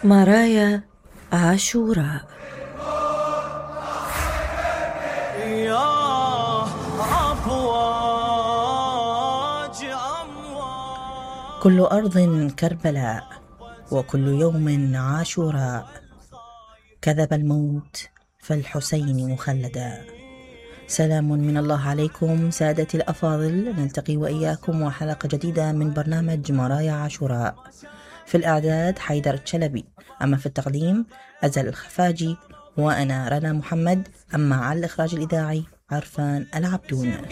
مرايا عاشوراء. كل أرض كربلاء وكل يوم عاشوراء، كذب الموت فالحسين مخلدا. سلام من الله عليكم سادتي الأفاضل، نلتقي وإياكم وحلقة جديدة من برنامج مرايا عاشوراء. في الإعداد حيدر الشلبي، أما في التقديم أزل الخفاجي، وأنا رنا محمد، أما على الإخراج الإذاعي عرفان العبدون.